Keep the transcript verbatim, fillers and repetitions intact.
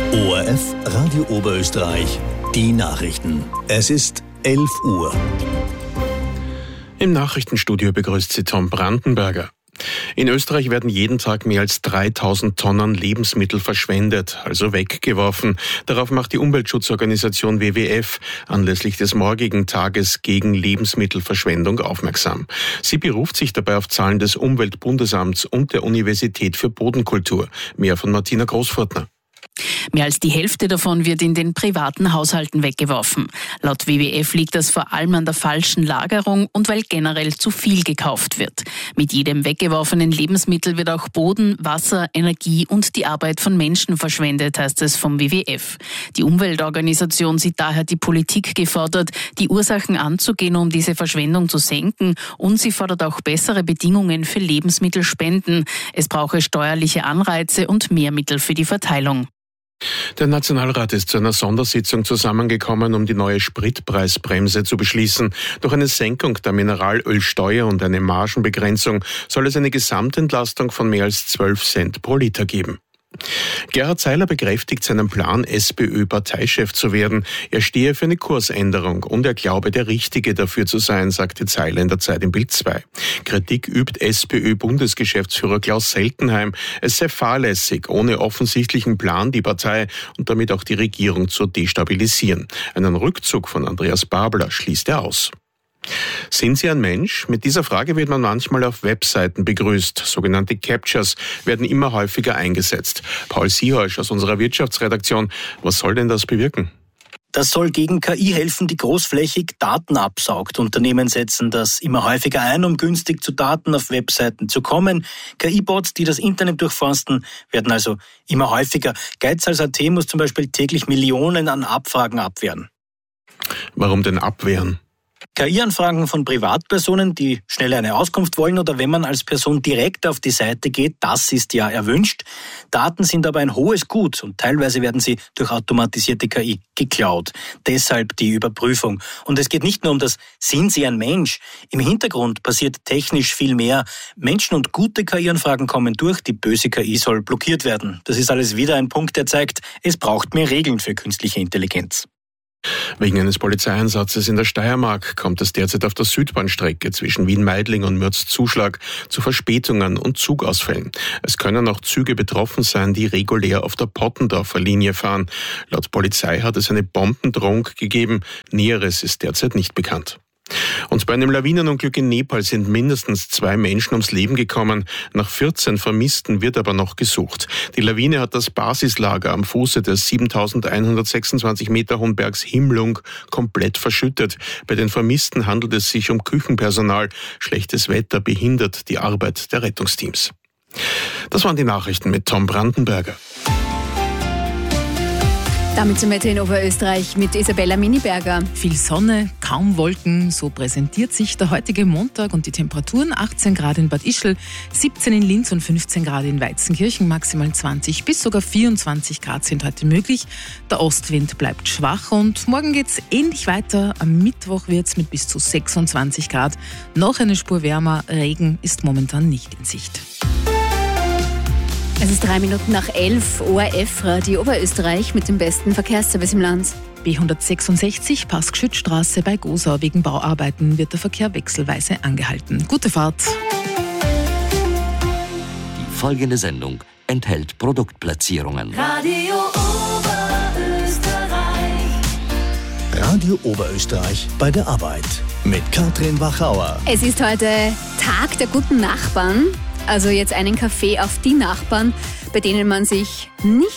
O R F Radio Oberösterreich, die Nachrichten. Es ist elf Uhr. Im Nachrichtenstudio begrüßt Sie Tom Brandenberger. In Österreich werden jeden Tag mehr als dreitausend Tonnen Lebensmittel verschwendet, also weggeworfen. Darauf macht die Umweltschutzorganisation W W F anlässlich des morgigen Tages gegen Lebensmittelverschwendung aufmerksam. Sie beruft sich dabei auf Zahlen des Umweltbundesamts und der Universität für Bodenkultur. Mehr von Martina Großfurtner. Mehr als die Hälfte davon wird in den privaten Haushalten weggeworfen. Laut W W F liegt das vor allem an der falschen Lagerung und weil generell zu viel gekauft wird. Mit jedem weggeworfenen Lebensmittel wird auch Boden, Wasser, Energie und die Arbeit von Menschen verschwendet, heißt es vom W W F. Die Umweltorganisation sieht daher die Politik gefordert, die Ursachen anzugehen, um diese Verschwendung zu senken, und sie fordert auch bessere Bedingungen für Lebensmittelspenden. Es brauche steuerliche Anreize und mehr Mittel für die Verteilung. Der Nationalrat ist zu einer Sondersitzung zusammengekommen, um die neue Spritpreisbremse zu beschließen. Durch eine Senkung der Mineralölsteuer und eine Margenbegrenzung soll es eine Gesamtentlastung von mehr als zwölf Cent pro Liter geben. Gerhard Seiler bekräftigt seinen Plan, SPÖ-Parteichef zu werden. Er stehe für eine Kursänderung und er glaube, der Richtige dafür zu sein, sagte Seiler in der Zeit im Bild zwei. Kritik übt SPÖ-Bundesgeschäftsführer Klaus Seltenheim. Es sei fahrlässig, ohne offensichtlichen Plan die Partei und damit auch die Regierung zu destabilisieren. Einen Rückzug von Andreas Babler schließt er aus. Sind Sie ein Mensch? Mit dieser Frage wird man manchmal auf Webseiten begrüßt. Sogenannte Captchas werden immer häufiger eingesetzt. Paul Sieholsch aus unserer Wirtschaftsredaktion. Was soll denn das bewirken? Das soll gegen K I helfen, die großflächig Daten absaugt. Unternehmen setzen das immer häufiger ein, um günstig zu Daten auf Webseiten zu kommen. K I-Bots, die das Internet durchforsten, werden also immer häufiger. Geizhals Punkt A T muss zum Beispiel täglich Millionen an Abfragen abwehren. Warum denn abwehren? K I-Anfragen von Privatpersonen, die schnell eine Auskunft wollen, oder wenn man als Person direkt auf die Seite geht, das ist ja erwünscht. Daten sind aber ein hohes Gut und teilweise werden sie durch automatisierte K I geklaut. Deshalb die Überprüfung. Und es geht nicht nur um das, sind Sie ein Mensch? Im Hintergrund passiert technisch viel mehr. Menschen und gute K I-Anfragen kommen durch, die böse K I soll blockiert werden. Das ist alles wieder ein Punkt, der zeigt, es braucht mehr Regeln für künstliche Intelligenz. Wegen eines Polizeieinsatzes in der Steiermark kommt es derzeit auf der Südbahnstrecke zwischen Wien-Meidling und Mürz-Zuschlag zu Verspätungen und Zugausfällen. Es können auch Züge betroffen sein, die regulär auf der Pottendorfer Linie fahren. Laut Polizei hat es eine Bombendrohung gegeben. Näheres ist derzeit nicht bekannt. Und bei einem Lawinenunglück in Nepal sind mindestens zwei Menschen ums Leben gekommen. Nach vierzehn Vermissten wird aber noch gesucht. Die Lawine hat das Basislager am Fuße des siebentausendeinhundertsechsundzwanzig Meter hohen Bergs Himlung komplett verschüttet. Bei den Vermissten handelt es sich um Küchenpersonal. Schlechtes Wetter behindert die Arbeit der Rettungsteams. Das waren die Nachrichten mit Tom Brandenberger. Damit zum Wetter in Oberösterreich mit Isabella Miniberger. Viel Sonne, kaum Wolken, so präsentiert sich der heutige Montag und die Temperaturen achtzehn Grad in Bad Ischl, siebzehn in Linz und fünfzehn Grad in Weizenkirchen, maximal zwanzig bis sogar vierundzwanzig Grad sind heute möglich. Der Ostwind bleibt schwach und morgen geht's ähnlich weiter. Am Mittwoch wird's mit bis zu sechsundzwanzig Grad. Noch eine Spur wärmer, Regen ist momentan nicht in Sicht. Es ist drei Minuten nach elf, O R F Radio Oberösterreich mit dem besten Verkehrsservice im Land. B hundertsechsundsechzig Pass-Gschütt-Straße bei Gosau. Wegen Bauarbeiten wird der Verkehr wechselweise angehalten. Gute Fahrt. Die folgende Sendung enthält Produktplatzierungen. Radio Oberösterreich. Radio Oberösterreich bei der Arbeit mit Katrin Wachauer. Es ist heute Tag der guten Nachbarn. Also jetzt einen Kaffee auf die Nachbarn, bei denen man sich nicht